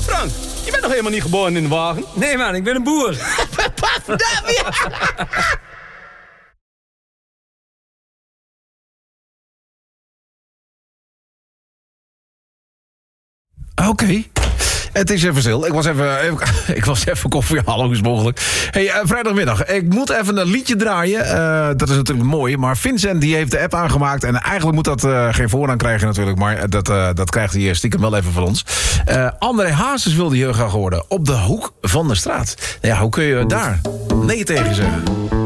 Frank, je bent nog helemaal niet geboren in de wagen. Nee man, ik ben een boer. Oké. Het is even stil. Ik was even koffie halen, hoe is het mogelijk. Hey, vrijdagmiddag. Ik moet even een liedje draaien. Dat is natuurlijk mooi. Maar Vincent die heeft de app aangemaakt. En eigenlijk moet dat geen voornaam krijgen natuurlijk. Maar dat krijgt hij stiekem wel even van ons. André Hazes wilde heel graag horen. Op de hoek van de straat. Nou ja, hoe kun je daar nee tegen zeggen?